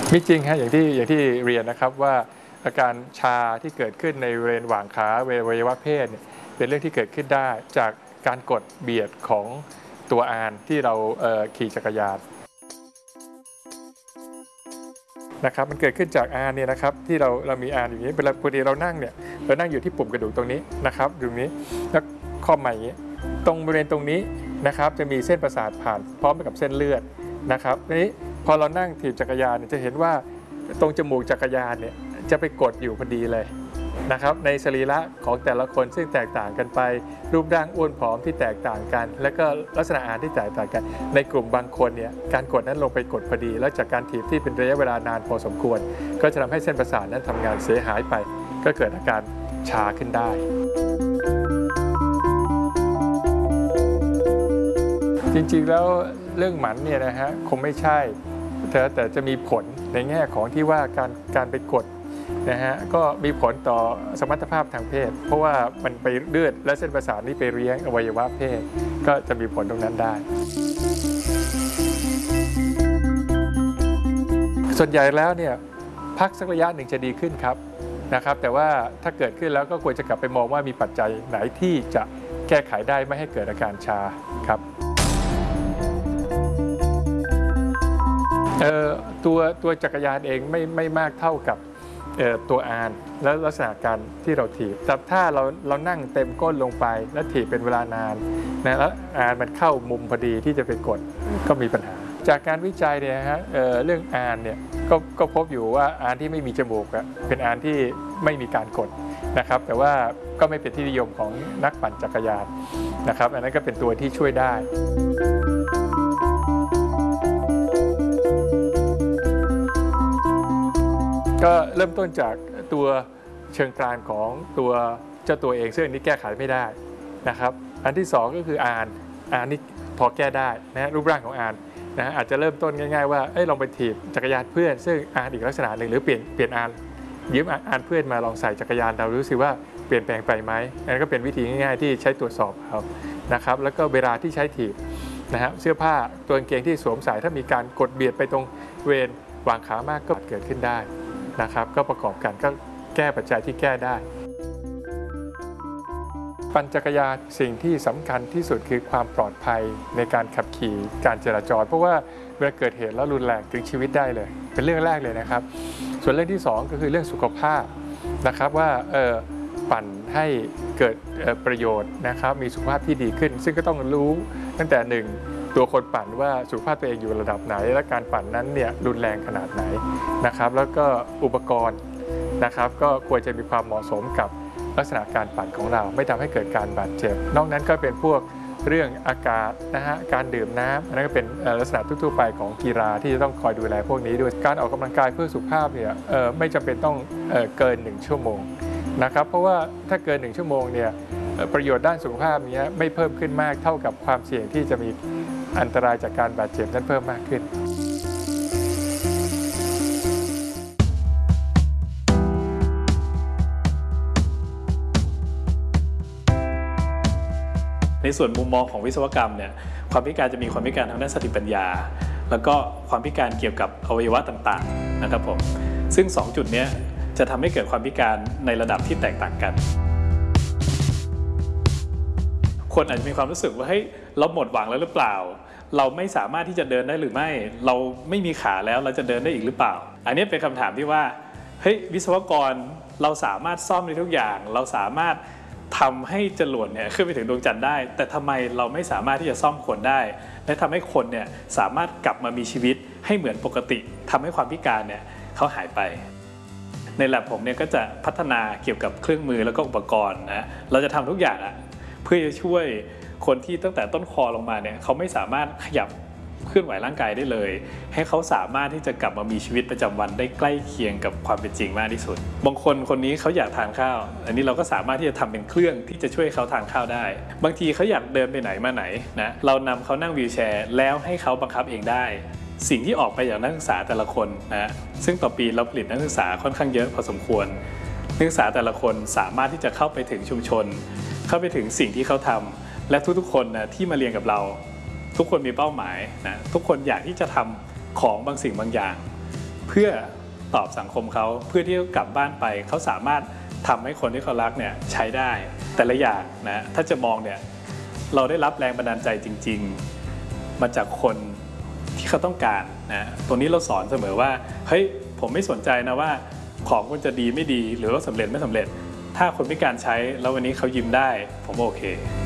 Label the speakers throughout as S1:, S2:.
S1: มีจริงฮะอย่างที่เรียนนะครับว่าอาการชาที่เกิดขึ้นในบริเวณหว่างขาอวัยวะเพศเนี่ยเป็นเรื่องที่เกิดขึ้นได้จากการกดเบียดของตัวอานที่เราขี่จักรยานนะครับมันเกิดขึ้นจากอานเนี่ยนะครับที่เรามีอานอย่างนี้เวลาปกติเรานั่งเนี่ยเรานั่งอยู่ที่ปุ่มกระดูกตรงนี้นะครับตรงนี้แล้วข้อใหม่อย่างนี้ตรงบริเวณตรงนี้นะครับจะมีเส้นประสาทผ่านพร้อมกับเส้นเลือดนะครับทีนี้พอเรานั่งถีบจักรยานจะเห็นว่าตรงจมูกจักรยานเนี่ยจะไปกดอยู่พอดีเลยนะครับในสรีระของแต่ละคนซึ่งแตกต่างกันไปรูปร่างอ้วนผอมที่แตกต่างกันและก็ลักษณะอาหารที่แตกต่างกันในกลุ่มบางคนเนี่ยการกดนั้นลงไปกดพอดีแล้วจากการถีบที่เป็นระยะเวลานานพอสมควรก็จะทำให้เส้นประสาทนั้นทำงานเสียหายไปก็เกิดอาการชาขึ้นได้จริงๆแล้วเรื่องหมันเนี่ยนะฮะคงไม่ใช่แต่จะมีผลในแง่ของที่ว่าการไปกดนะฮะก็มีผลต่อสมรรถภาพทางเพศเพราะว่ามันไปเลือดและเส้นประสาทนี้ไปเลี้ยงอวัยวะเพศก็จะมีผลตรงนั้นได้ส่วนใหญ่แล้วเนี่ยพักสักระยะหนึ่งจะดีขึ้นครับนะครับแต่ว่าถ้าเกิดขึ้นแล้วก็ควรจะกลับไปมองว่ามีปัจจัยไหนที่จะแก้ไขได้ไม่ให้เกิดอาการชาครับตัวจักรยานเองไม่มากเท่ากับตัวอานและลักษณะการที่เราถีบแต่ถ้าเรานั่งเต็มก้นลงไปแล้วถีบเป็นเวลานานนะแล้วอานมันเข้ามุมพอดีที่จะไปกดก็มีปัญหาจากการวิจัยเนี่ยฮะเรื่องอานเนี่ยก็พบอยู่ว่าอานที่ไม่มีจมูกเป็นอานที่ไม่มีการกดนะครับแต่ว่าก็ไม่เป็นที่นิยมของนักปั่นจักรยานนะครับอันนั้นก็เป็นตัวที่ช่วยได้ก็เริ่มต้นจากตัวเชิงกรานของตัวเจ้าตัวเองซึ่งอันนี้แก้ไขไม่ได้นะครับอันที่2ก็คืออานนี่พอแก้ได้นะรูปร่างของอานนะอาจจะเริ่มต้นง่ายๆว่าลองไปถีบจักรยานเพื่อนซึ่งอานอีกลักษณะหนึ่งหรือเปลี่ยนอานยืมอานเพื่อนมาลองใส่จักรยานเรารู้สึกว่าเปลี่ยนแปลงไปไหมอันนั้นก็เป็นวิธีง่ายๆที่ใช้ตรวจสอบเขานะครับแล้วก็เวลาที่ใช้ถีบนะฮะเสื้อผ้าตัวกางเกงที่สวมใส่ถ้ามีการกดเบียดไปตรงเวรวางขามากก็เกิดขึ้นได้นะครับก็ประกอบกันก็แก้ปัจจัยที่แก้ได้ปั่นจักรยานสิ่งที่สำคัญที่สุดคือความปลอดภัยในการขับขี่การจราจรเพราะว่าเวลาเกิดเหตุแล้วรุนแรงถึงชีวิตได้เลยเป็นเรื่องแรกเลยนะครับส่วนเรื่องที่2ก็คือเรื่องสุขภาพนะครับว่าปั่นให้เกิดประโยชน์นะครับมีสุขภาพที่ดีขึ้นซึ่งก็ต้องรู้ตั้งแต่1ตัวคนปั่นว่าสุขภาพตัวเองอยู่ระดับไหนและการปั่นนั้นเนี่ยรุนแรงขนาดไหนนะครับแล้วก็อุปกรณ์นะครับก็ควรจะมีความเหมาะสมกับลักษณะการปั่นของเราไม่ทำให้เกิดการบาดเจ็บนอกนั้นก็เป็นพวกเรื่องอากาศนะฮะการดื่มน้ำอันนั้นก็เป็นลักษณะทั่วๆไปของกีฬาที่จะต้องคอยดูแลพวกนี้ด้วยการออกกำลังกายเพื่อสุขภาพเนี่ยไม่จำเป็นต้องเกิน1 ชั่วโมงนะครับเพราะว่าถ้าเกิน1 ชั่วโมงเนี่ยประโยชน์ด้านสุขภาพนี้ไม่เพิ่มขึ้นมากเท่ากับความเสี่ยงที่จะมีอันตรายจากการบาดเจ็บนั้นเพิ่มมากขึ้น
S2: ในส่วนมุมมองของวิศวกรรมเนี่ยความพิการจะมีความพิการทางด้านสติปัญญาแล้วก็ความพิการเกี่ยวกับอวัยวะต่างๆนะครับผมซึ่ง2 จุดนี้จะทำให้เกิดความพิการในระดับที่แตกต่างกันคนอาจจะมีความรู้สึกว่าเฮ้ยเราหมดหวังแล้วหรือเปล่าเราไม่สามารถที่จะเดินได้หรือไม่เราไม่มีขาแล้วเราจะเดินได้อีกหรือเปล่าอันนี้เป็นคำถามที่ว่าเฮ้ยวิศวกรเราสามารถซ่อมได้ทุกอย่างเราสามารถทำให้จรวดเนี่ยขึ้นไปถึงดวงจันทร์ได้แต่ทำไมเราไม่สามารถที่จะซ่อมคนได้และทำให้คนเนี่ยสามารถกลับมามีชีวิตให้เหมือนปกติทำให้ความพิการเนี่ยเขาหายไปใน lab ผมเนี่ยก็จะพัฒนาเกี่ยวกับเครื่องมือแล้วก็อุปกรณ์นะเราจะทำทุกอย่างเพื่อจะช่วยคนที่ตั้งแต่ต้นคอลงมาเนี่ยเขาไม่สามารถขยับเคลื่อนไหวร่างกายได้เลยให้เขาสามารถที่จะกลับมามีชีวิตประจำวันได้ใกล้เคียงกับความเป็นจริงมากที่สุดบางคนนี้เขาอยากทานข้าวอันนี้เราก็สามารถที่จะทำเป็นเครื่องที่จะช่วยเขาทานข้าวได้บางทีเขาอยากเดินไปไหนมาไหนนะเรานำเขานั่งวีลแชร์แล้วให้เขาบังคับเองได้สิ่งที่ออกไปจากนักศึกษาแต่ละคนนะซึ่งต่อปีเราผลิตนักศึกษาค่อนข้างเยอะพอสมควรนักศึกษาแต่ละคนสามารถที่จะเข้าไปถึงชุมชนเข้าไปถึงสิ่งที่เขาทำและทุกๆคนนะที่มาเรียนกับเราทุกคนมีเป้าหมายนะทุกคนอยากที่จะทำของบางสิ่งบางอย่างเพื่อตอบสังคมเขาเพื่อที่เขากลับบ้านไปเขาสามารถทำให้คนที่เขารักเนี่ยใช้ได้แต่ละอย่างนะถ้าจะมองเนี่ยเราได้รับแรงบันดาลใจจริงๆมาจากคนที่เขาต้องการนะตรงนี้เราสอนเสมอว่าเฮ้ยผมไม่สนใจนะว่าของคุณจะดีไม่ดีหรือว่าสำเร็จไม่สำเร็จถ้าคนพิการใช้แล้ววันนี้เขายิ้มได้ผมโอเค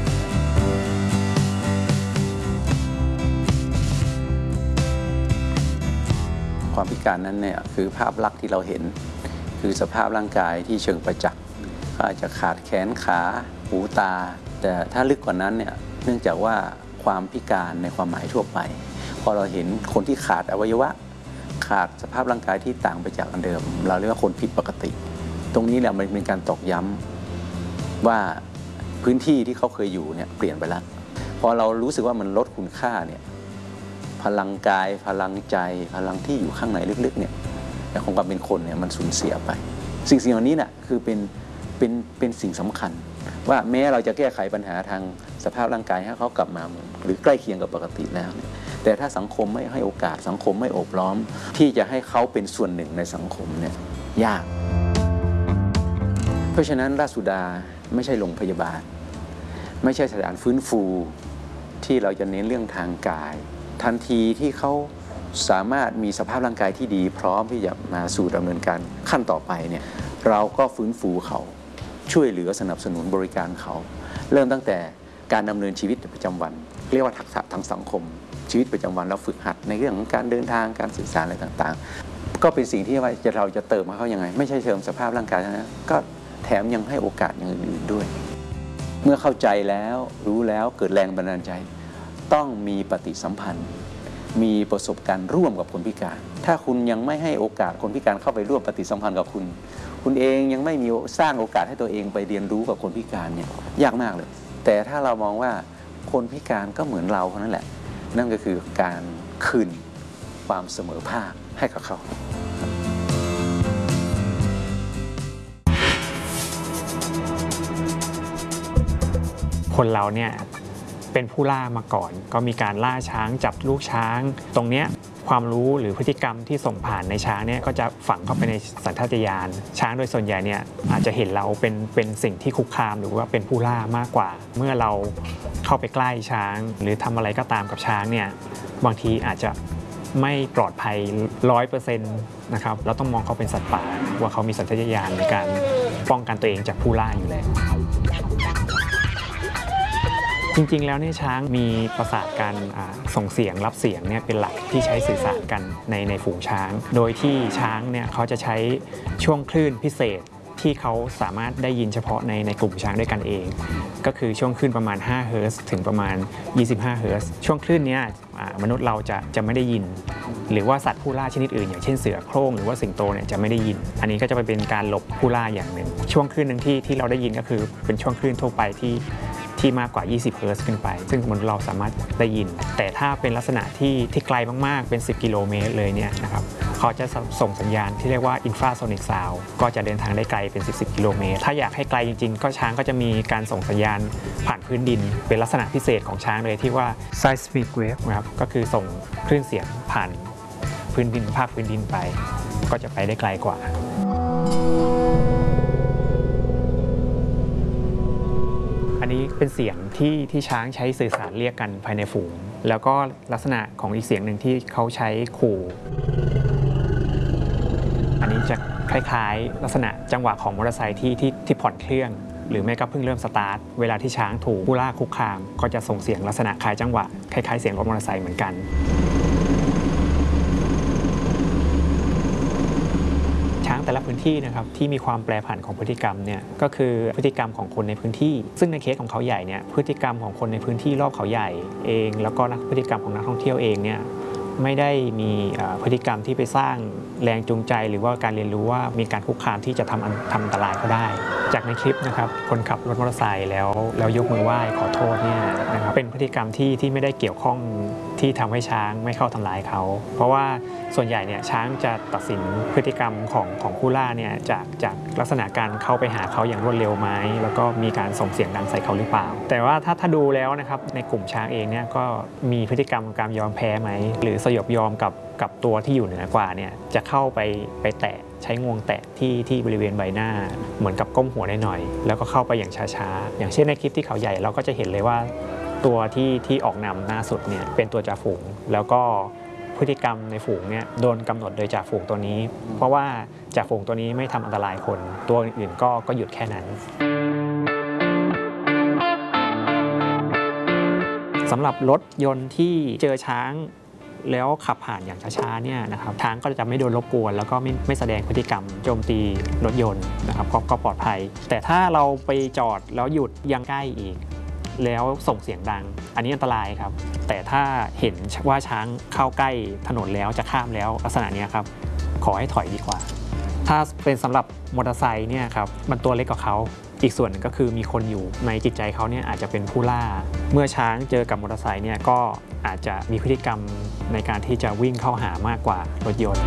S3: ความพิการนั้นเนี่ยคือภาพลักษณ์ที่เราเห็นคือสภาพร่างกายที่เชิงประจักษ์อาจจะขาดแขนขาหูตาแต่ถ้าลึกกว่านั้นเนี่ยเนื่องจากว่าความพิการในความหมายทั่วไปพอเราเห็นคนที่ขาดอวัยวะขาดสภาพร่างกายที่ต่างไปจากอันเดิมเราเรียกว่าคนผิดปกติตรงนี้แหละมันเป็นการตอกย้ำว่าพื้นที่ที่เขาเคยอยู่เนี่ยเปลี่ยนไปแล้วพอเรารู้สึกว่ามันลดคุณค่าเนี่ยพลังกายพลังใจพลังที่อยู่ข้างในลึกๆเนี่ยของความเป็นคนเนี่ยมันสูญเสียไปสิ่งเหล่านี้น่ะคือเป็นสิ่งสำคัญว่าแม้เราจะแก้ไขปัญหาทางสภาพร่างกายให้เขากลับมาเหมือนหรือใกล้เคียงกับปกติแล้วแต่ถ้าสังคมไม่ให้โอกาสสังคมไม่โอบล้อมที่จะให้เขาเป็นส่วนหนึ่งในสังคมเนี่ยยากเพราะฉะนั้นราชสุดาไม่ใช่โรงพยาบาลไม่ใช่สถานฟื้นฟูที่เราจะเน้นเรื่องทางกายทันทีที่เขาสามารถมีสภาพร่างกายที่ดีพร้อมที่จะมาสู่ดำเนินการขั้นต่อไปเนี่ยเราก็ฟื้นฟูเขาช่วยเหลือสนับสนุนบริการเขาเริ่มตั้งแต่การดำเนินชีวิตประจำวันเรียกว่าทักษะทางสังคมชีวิตประจำวันเราฝึกหัดในเรื่องของการเดินทางการสื่อสารอะไรต่างๆก็เป็นสิ่งที่ว่าเราจะเติมให้เขายังไงไม่ใช่เติมสภาพร่างกายนะก็แถมยังให้โอกาสอย่างอื่นๆด้วยเมื่อเข้าใจแล้วรู้แล้วเกิดแรงบันดาลใจต้องมีปฏิสัมพันธ์มีประสบการณ์ร่วมกับคนพิการถ้าคุณยังไม่ให้โอกาสคนพิการเข้าไปร่วมปฏิสัมพันธ์กับคุณเองยังไม่มีสร้างโอกาสให้ตัวเองไปเรียนรู้กับคนพิการเนี่ยยากมากเลยแต่ถ้าเรามองว่าคนพิการก็เหมือนเราเท่านั้นแหละนั่นก็คือการคืนความเสมอภาคให้กับเขา
S4: คนเราเนี่ยเป็นผู้ล่ามาก่อนก็มีการล่าช้างจับลูกช้างตรงเนี้ยความรู้หรือพฤติกรรมที่ส่งผ่านในช้างเนี่ยก็จะฝังเข้าไปในสัญชาตญาณช้างโดยส่วนใหญ่เนี่ยอาจจะเห็นเราเป็นสิ่งที่คุกคามหรือว่าเป็นผู้ล่ามากกว่าเมื่อเราเข้าไปใกล้ช้างหรือทำอะไรก็ตามกับช้างเนี่ยบางทีอาจจะไม่ปลอดภัย 100% นะครับเราต้องมองเขาเป็นสัตว์ป่าว่าเขามีสัญชาตญาณในการป้องกันตัวเองจากผู้ล่าอยู่แล้วจริงๆแล้วเนี่ยช้างมีประสาทการส่งเสียงรับเสียงเนี่ยเป็นหลักที่ใช้สื่อสารกันในฝูงช้างโดยที่ช้างเนี่ยเขาจะใช้ช่วงคลื่นพิเศษที่เขาสามารถได้ยินเฉพาะในกลุ่มช้างด้วยกันเองก็คือช่วงคลื่นประมาณ5เฮิร์ตซ์ถึงประมาณ25เฮิร์ตซ์ช่วงคลื่นนี้มนุษย์เราจะไม่ได้ยินหรือว่าสัตว์ผู้ล่าชนิดอื่นอย่างเช่นเสือโคร่งหรือว่าสิงโตเนี่ยจะไม่ได้ยินอันนี้ก็จะเป็นการหลบผู้ล่าอย่างหนึ่งช่วงคลื่นหนึ่งที่เราได้ยินก็คือเป็นช่วงคลื่นทั่วไปที่มากกว่า20เฮิร์ตซ์ขึ้นไปซึ่งมนุษย์เราสามารถได้ยินแต่ถ้าเป็นลักษณะที่ไกลมากๆเป็น10กิโลเมตรเลยเนี่ยนะครับเขาจะส่งสัญญาณที่เรียกว่าอินฟราโซนิกซาวด์ก็จะเดินทางได้ไกลเป็น10กิโลเมตรถ้าอยากให้ไกลจริงๆก็ช้างก็จะมีการส่งสัญญาณผ่านพื้นดินเป็นลักษณะพิเศษของช้างเลยที่ว่า seismic wave นะครับก็คือส่งคลื่นเสียงผ่านพื้นดินภาคพื้นดินไปก็จะไปได้ไกลกว่าอันนี้เป็นเสียงที่ช้างใช้สื่อสารเรียกกันภายในฝูงแล้วก็ลักษณะของอีกเสียงหนึ่งที่เขาใช้ขู่อันนี้จะคล้ายๆลักษณะจังหวะของมอเตอร์ไซค์ที่ผ่อนเครื่องหรือไม่ก็เพิ่งเริ่มสตาร์ทเวลาที่ช้างถูกผู้ล่าคุกคามก็จะส่งเสียงลักษณะคล้ายจังหวะคล้ายๆเสียงรถมอเตอร์ไซค์เหมือนกันช้างแต่ละพื้นที่นะครับที่มีความแปรผันของพฤติกรรมเนี่ยก็คือพฤติกรรมของคนในพื้นที่ซึ่งในเคสของเขาใหญ่เนี่ยพฤติกรรมของคนในพื้นที่รอบเขาใหญ่เองแล้วก็พฤติกรรมของนักท่องเที่ยวเองเนี่ยไม่ได้มีพฤติกรรมที่ไปสร้างแรงจูงใจหรือว่าการเรียนรู้ว่ามีการคุกคามที่จะทำอันตรายเขาได้จากในคลิปนะครับคนขับรถมอเตอร์ไซค์แล้วยกมือไหว้ขอโทษเนี่ยนะครับเป็นพฤติกรรมที่ไม่ได้เกี่ยวข้องที่ทำให้ช้างไม่เข้าทำลายเขาเพราะว่าส่วนใหญ่เนี่ยช้างจะตัดสินพฤติกรรมของผู้ล่าเนี่ยจากลักษณะการเข้าไปหาเขาอย่างรวดเร็วไหมแล้วก็มีการส่งเสียงดังใส่เขาหรือเปล่าแต่ว่าถ้าดูแล้วนะครับในกลุ่มช้างเองเนี่ยก็มีพฤติกรรมของการยอมแพ้ไหมหรือสยบยอมกับตัวที่อยู่เหนือกว่าเนี่ยจะเข้าไปแตะใช้งวงแตะที่บริเวณใบหน้าเหมือนกับก้มหัวหน่อยๆแล้วก็เข้าไปอย่างช้าๆอย่างเช่นในคลิปที่เขาใหญ่เราก็จะเห็นเลยว่าตัวที่ออกนำหน้าสุดเนี่ยเป็นตัวจ่าฝูงแล้วก็พฤติกรรมในฝูงเนี่ยโดนกำหนดโดยจ่าฝูงตัวนี้เพราะว่าจ่าฝูงตัวนี้ไม่ทำอันตรายคนตัวอื่นก็หยุดแค่นั้นสำหรับรถยนต์ที่เจอช้างแล้วขับผ่านอย่างช้าๆเนี่ยนะครับช้างก็จะไม่โดนรบกวนแล้วก็ไม่แสดงพฤติกรรมโจมตีรถยนต์นะครับก็ปลอดภัยแต่ถ้าเราไปจอดแล้วหยุดยังใกล้อีกแล้วส่งเสียงดังอันนี้อันตรายครับแต่ถ้าเห็นว่าช้างเข้าใกล้ถนนแล้วจะข้ามแล้วลักษณะนี้ครับขอให้ถอยดีกว่าถ้าเป็นสำหรับมอเตอร์ไซค์เนี่ยครับมันตัวเล็กกว่าเขาอีกส่วนก็คือมีคนอยู่ในจิตใจเขาเนี่ยอาจจะเป็นผู้ล่าเมื่อช้างเจอกับมอเตอร์ไซค์เนี่ยก็อาจจะมีพฤติกรรมในการที่จะวิ่งเข้าหามากกว่ารถยนต์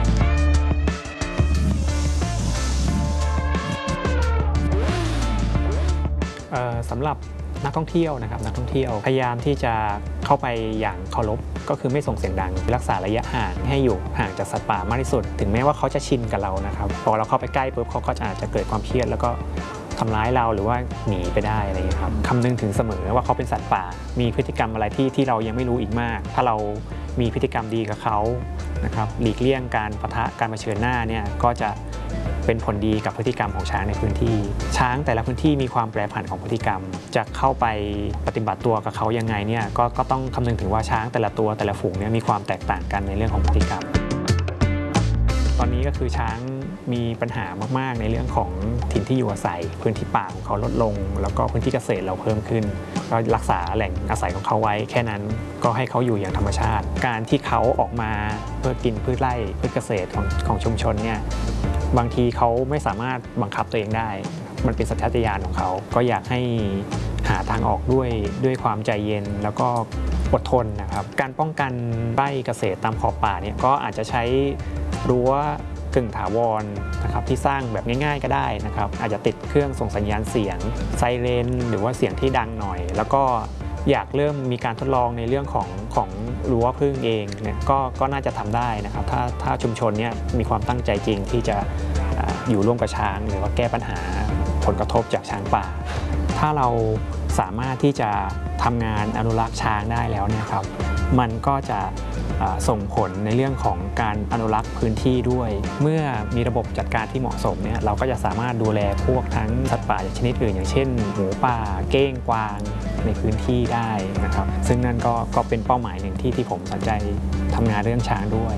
S4: สำหรับนักท่องเที่ยวนะครับนักท่องเที่ยวพยายามที่จะเข้าไปอย่างเคารพก็คือไม่ส่งเสียงดังรักษาระยะห่างให้อยู่ห่างจากสัตว์ป่ามากที่สุดถึงแม้ว่าเขาจะชินกับเรานะครับพอเราเข้าไปใกล้ปุ๊บเขาก็อาจจะเกิดความเครียดแล้วก็ทำร้ายเราหรือว่าหนีไปได้อะไรอย่างนี้ครับคำนึงถึงเสมอว่าเขาเป็นสัตว์ป่ามีพฤติกรรมอะไรที่เรายังไม่รู้อีกมากถ้าเรามีพฤติกรรมดีกับเขานะครับหลีกเลี่ยงการปะทะการเผชิญหน้าเนี่ยก็จะเป็นผลดีกับพฤติกรรมของช้างในพื้นที่ช้างแต่ละพื้นที่มีความแปรผันของพฤติกรรมจะเข้าไปปฏิบัติตัวกับเขายังไงเนี่ยก็ต้องคำนึงถึงว่าช้างแต่ละตัวแต่ละฝูงเนี่ยมีความแตกต่างกันในเรื่องของพฤติกรรมตอนนี้ก็คือช้างมีปัญหามากๆในเรื่องของถิ่นที่อยู่อาศัยพื้นที่ป่าของเขาลดลงแล้วก็พื้นที่เกษตรเราเพิ่มขึ้นก็รักษาแหล่งอาศัยของเขาไว้แค่นั้นก็ให้เขาอยู่อย่างธรรมชาติการที่เขาออกมาเพื่อกินพืชไร่พืชเกษตรของชุมชนเนี่ยบางทีเขาไม่สามารถบังคับตัวเองได้มันเป็นสัญชาตญาณของเขาก็อยากให้หาทางออกด้วยความใจเย็นแล้วก็อดทนนะครับการป้องกันไร่เกษตรตามขอบป่าเนี่ยก็อาจจะใช้รั้วกึ่งถาวรนะครับที่สร้างแบบง่ายๆก็ได้นะครับอาจจะติดเครื่องส่งสัญญาณเสียงไซเรนหรือว่าเสียงที่ดังหน่อยแล้วก็อยากเริ่มมีการทดลองในเรื่องของรั้วพึ่งเองเนี่ยก็น่าจะทำได้นะครับถ้าชุมชนเนี่ยมีความตั้งใจจริงที่จะอยู่ร่วมกับช้างหรือว่าแก้ปัญหาผลกระทบจากช้างป่าถ้าเราสามารถที่จะทำงานอนุรักษ์ช้างได้แล้วเนี่ยครับมันก็จะส่งผลในเรื่องของการอนุรักษ์พื้นที่ด้วยเมื่อมีระบบจัดการที่เหมาะสมเนี่ยเราก็จะสามารถดูแลพวกทั้งสัตว์ป่าชนิดอื่นอย่างเช่นหมูป่าเก้งกวางในพื้นที่ได้นะครับซึ่งนั่นก็เป็นเป้าหมายหนึ่งที่ผมสนใจทำงานเรื่องช้างด้วย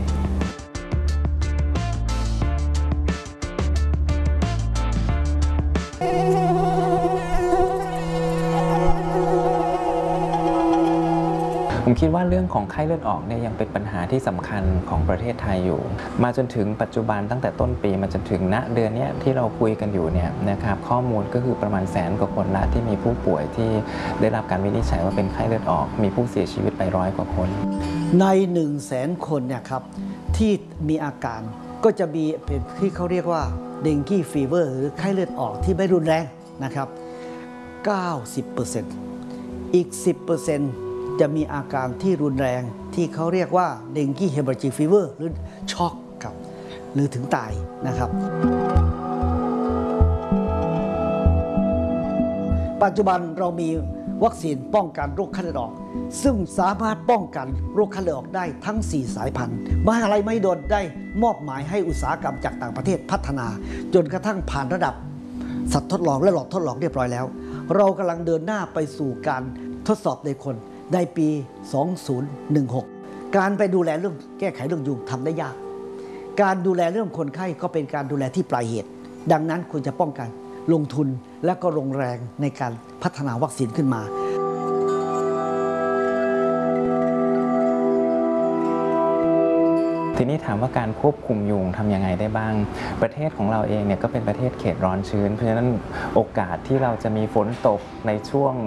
S5: ผมคิดว่าเรื่องของไข้เลือดออกเนี่ยยังเป็นปัญหาที่สำคัญของประเทศไทยอยู่มาจนถึงปัจจุบันตั้งแต่ต้นปีมาจนถึงณเดือนนี้ที่เราคุยกันอยู่เนี่ยนะครับข้อมูลก็คือประมาณ100,000 กว่าคนละที่มีผู้ป่วยที่ได้รับการวินิจฉัยว่าเป็นไข้เลือดออกมีผู้เสียชีวิตไป100 กว่าคน
S6: ใน 100,000 คนเนี่ยครับที่มีอาการก็จะมีเป็นที่เขาเรียกว่าเดงกี้ฟีเวอร์หรือไข้เลือดออกที่ไม่รุนแรงนะครับ 90% อีก 10%จะมีอาการที่รุนแรงที่เขาเรียกว่าเดงกี้เฮมอราจิกฟีเวอร์หรือช็อกครับหรือถึงตายนะครับปัจจุบันเรามีวัคซีนป้องกันโรคไข้เลือดออกซึ่งสามารถป้องกันโรคไข้เลือดออกได้ทั้ง 4 สายพันธุ์มหาลัยมหิดลได้มอบหมายให้อุตสาหกรรมจากต่างประเทศพัฒนาจนกระทั่งผ่านระดับสัตว์ทดลองและหลอดทดลองเรียบร้อยแล้วเรากำลังเดินหน้าไปสู่การทดสอบในคนในปี 2016 การไปดูแลเรื่องแก้ไขเรื่องยุงทำได้ยากการดูแลเรื่องคนไข้ก็เป็นการดูแลที่ปลายเหตุดังนั้นควรจะป้องกันลงทุนและก็ลงแรงในการพัฒนาวัคซีนขึ้นมา
S5: ทีนี้ถามว่าการควบคุมยุงทำยังไงได้บ้างประเทศของเราเองเนี่ยก็เป็นประเทศเขตร้อนชื้นเพราะฉะนั้นโอกาสที่เราจะมีฝนตกในช่วง